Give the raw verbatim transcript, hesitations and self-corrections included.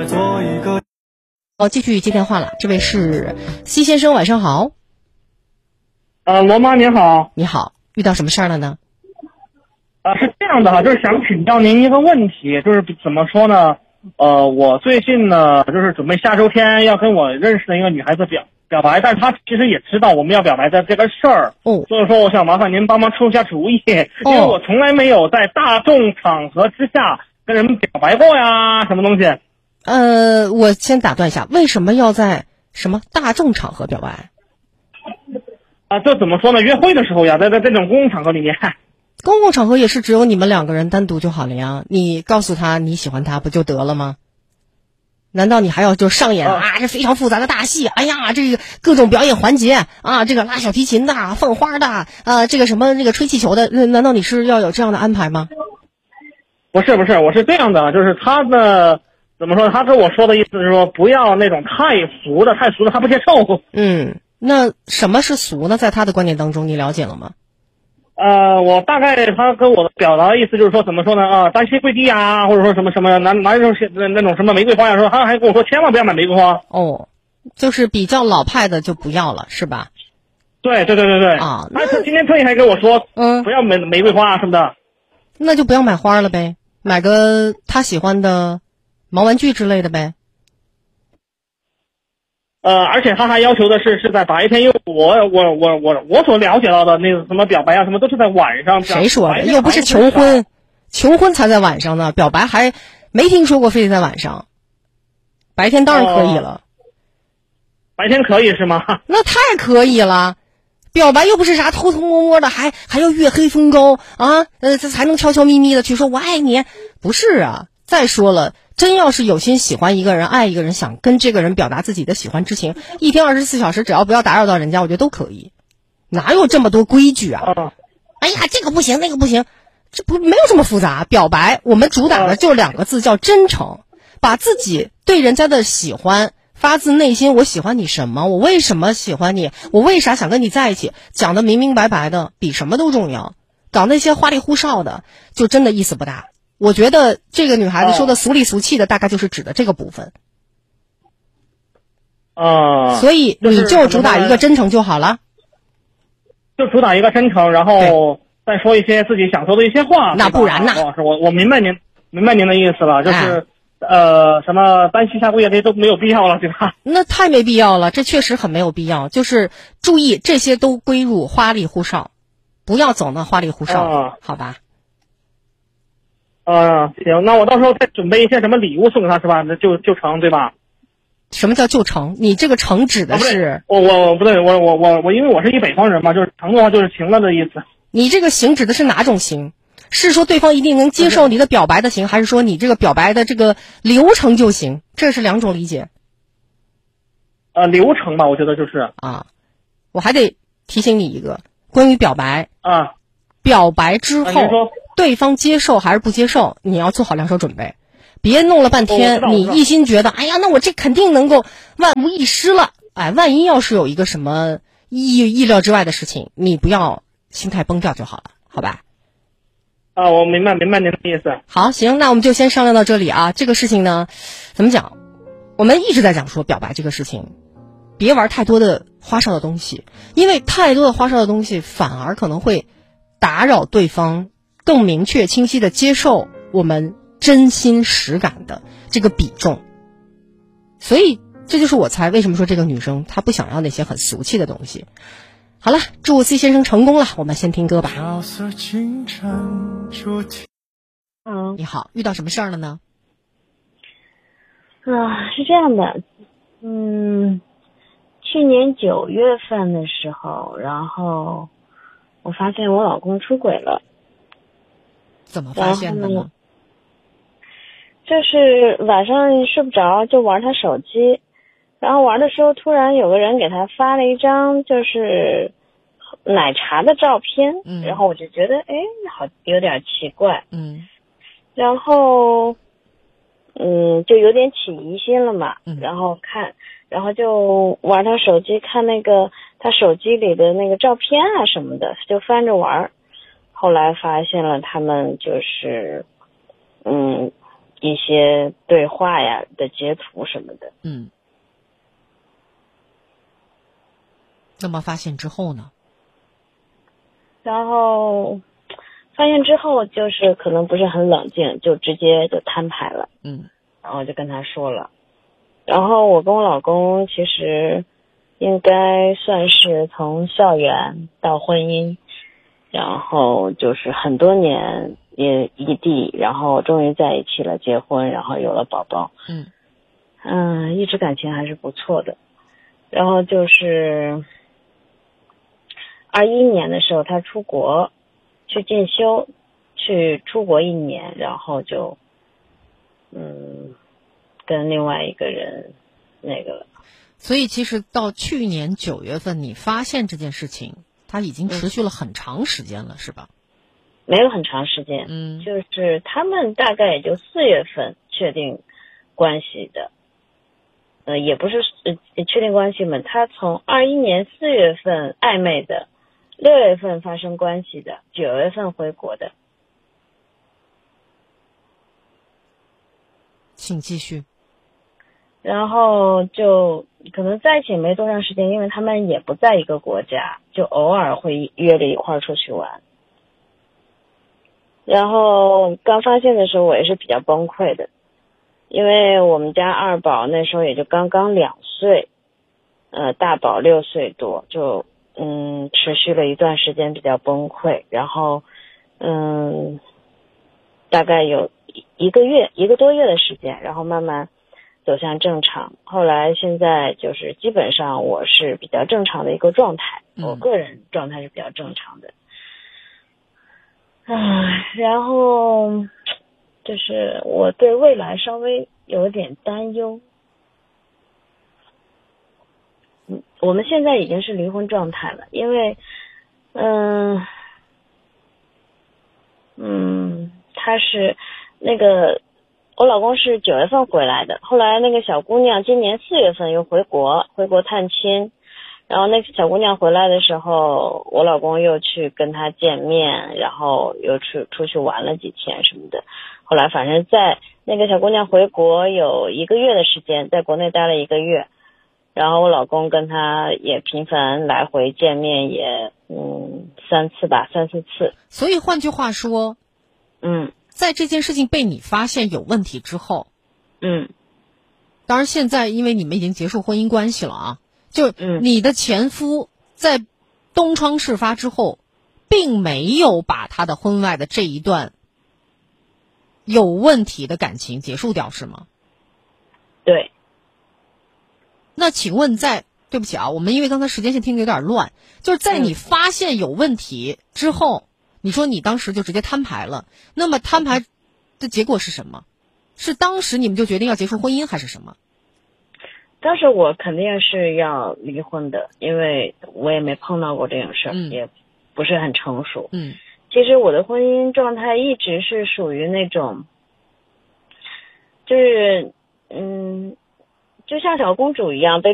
再做一个。 好，继续接电话了，这位是 C 先生，晚上好。 呃，罗妈您好。 你好，遇到什么事儿了呢？ 呃，是这样的哈，就是想请教您一个问题，就是怎么说呢？呃，我最近呢，就是准备下周天要跟我认识的一个女孩子表表白，但是她其实也知道我们要表白的这个事儿。 哦， 所以说我想麻烦您帮忙出一下主意，因为我从来没有在大众场合之下跟人表白过呀，什么东西？ 呃，我先打断一下，为什么要在什么大众场合表白？ 啊，这怎么说呢？约会的时候呀，在在这种公共场合里面。 公共场合也是只有你们两个人单独就好了呀，你告诉他你喜欢他不就得了吗？难道你还要就上演啊这非常复杂的大戏？哎呀，这个各种表演环节啊，这个拉小提琴的、放花的，呃，这个什么这个吹气球的，难道你是要有这样的安排吗？ 不是不是，我是这样的，就是他的怎么说？他跟我说的意思是说，不要那种太俗的，太俗的他不接受。 嗯，那什么是俗呢？在他的观念当中，你了解了吗？ 呃，我大概他跟我表达的意思就是说，怎么说呢？啊，单膝跪地啊，或者说什么什么拿拿那种那种什么玫瑰花呀，说他还跟我说千万不要买玫瑰花。 哦，就是比较老派的就不要了，是吧？ 对对对对对。 啊， 那他今天特意还跟我说， 嗯， 不要玫玫瑰花什么的。 那就不要买花了呗，买个他喜欢的毛玩具之类的呗。 呃，而且他还要求的是是在白天，因为我我我我我所了解到的那个什么表白啊，什么都是在晚上。 谁说的？又不是求婚，求婚才在晚上呢，表白还没听说过非得在晚上，白天当然可以了。 哦、白天可以是吗？ 那太可以了，表白又不是啥偷偷摸摸的，还还要月黑风高啊，呃，这才能悄悄咪咪的去说我爱你，不是啊？再说了。真要是有心喜欢一个人，爱一个人，想跟这个人表达自己的喜欢之情，一天二十四小时，只要不要打扰到人家，我觉得都可以。哪有这么多规矩啊？ 哦、 哎呀，这个不行，那个不行，这不没有这么复杂。表白我们主打的就两个字，叫真诚，把自己对人家的喜欢发自内心，我喜欢你什么，我为什么喜欢你，我为啥想跟你在一起，讲得明明白白的，比什么都重要。搞那些花里胡哨的，就真的意思不大。我觉得这个女孩子说的俗里俗气的，大概就是指的这个部分。 啊、 呃，所以你就主打一个真诚就好了。 就主打一个真诚，然后再说一些自己想说的一些话。 那不然呢？ 王老师，我我明白您明白您的意思了，就是、哎、呃什么单膝下跪这些都没有必要了，对吧？ 那太没必要了，这确实很没有必要。就是注意这些都归入花里胡哨，不要走那花里胡哨， 啊、 好吧？ 啊，行，那我到时候再准备一些什么礼物送给他是吧？那就就成对吧？ 什么叫就成？你这个成指的是？ 啊、我我不对，我我我我，因为我是一北方人嘛，就是成的话就是行了的意思。 你这个行指的是哪种行？是说对方一定能接受你的表白的行，还是说你这个表白的这个流程就行？这是两种理解。 呃，流程吧，我觉得就是啊，我还得提醒你一个关于表白啊， 表白之后。 啊对方接受还是不接受，你要做好两手准备，别弄了半天，你一心觉得，哎呀，那我这肯定能够万无一失了。哎，万一要是有一个什么意意料之外的事情，你不要心态崩掉就好了，好吧？ 啊，我明白明白您的意思。 好，行，那我们就先商量到这里啊。这个事情呢，怎么讲？我们一直在讲说表白这个事情，别玩太多的花哨的东西，因为太多的花哨的东西反而可能会打扰对方。更明确清晰的接受我们真心实感的这个比重，所以这就是我猜为什么说这个女生她不想要那些很俗气的东西。好了，祝 C 先生成功了，我们先听歌吧。 嗯， 你好，遇到什么事儿了呢？ 啊，是这样的，嗯，去年九月份的时候，然后我发现我老公出轨了。 怎么发现的呢？ 就是晚上睡不着就玩他手机，然后玩的时候突然有个人给他发了一张就是奶茶的照片， 嗯， 然后我就觉得哎，好有点奇怪， 嗯， 然后嗯就有点起疑心了嘛， 嗯， 然后看，然后就玩他手机看那个他手机里的那个照片啊什么的，就翻着玩。后来发现了他们就是嗯一些对话呀的截图什么的。 嗯。那么发现之后呢？ 然后发现之后就是可能不是很冷静，就直接就摊牌了。 嗯。 然后就跟他说了。然后我跟我老公其实应该算是从校园到婚姻，然后就是很多年也异地，然后终于在一起了，结婚，然后有了宝宝。 嗯嗯，一直感情还是不错的。然后就是二一年的时候他出国去进修，去出国一年，然后就嗯跟另外一个人那个了。 所以其实到去年九月份你发现这件事情，它已经持续了很长时间了，嗯、是吧？ 没有很长时间， 嗯， 就是他们大概也就四月份确定关系的，呃，也不是呃确定关系嘛，他从二一年四月份暧昧的，六月份发生关系的，九月份回国的。 请继续。 然后就可能在一起没多长时间，因为他们也不在一个国家，就偶尔会约着一块儿出去玩。然后刚发现的时候我也是比较崩溃的，因为我们家二宝那时候也就刚刚两岁，呃，大宝六岁多，就嗯持续了一段时间比较崩溃，然后嗯大概有一个月一个多月的时间，然后慢慢走向正常。后来现在就是基本上我是比较正常的一个状态， 嗯、 我个人状态是比较正常的。唉，然后就是我对未来稍微有点担忧。嗯，我们现在已经是离婚状态了，因为嗯嗯他是那个我老公是九月份回来的，后来那个小姑娘今年四月份又回国回国探亲，然后那个小姑娘回来的时候，我老公又去跟她见面，然后又去出去玩了几天什么的。后来反正在那个小姑娘回国有一个月的时间，在国内待了一个月，然后我老公跟她也频繁来回见面，也嗯三次吧，三四次。 所以换句话说， 嗯， 在这件事情被你发现有问题之后， 嗯， 当然现在因为你们已经结束婚姻关系了啊，就你的前夫在东窗事发之后，并没有把他的婚外的这一段有问题的感情结束掉，是吗？ 对。 那请问在对不起啊，我们因为刚才时间线听得有点乱，就是在你发现有问题之后，嗯、你说你当时就直接摊牌了，那么摊牌的结果是什么？是当时你们就决定要结束婚姻，还是什么？ 当时我肯定是要离婚的，因为我也没碰到过这种事儿， 嗯、 也不是很成熟。 嗯， 其实我的婚姻状态一直是属于那种，就是嗯，就像小公主一样被